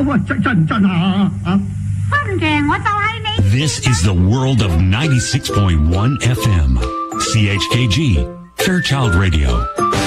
This is the world of 96.1 FM. CHKG, Fairchild Radio.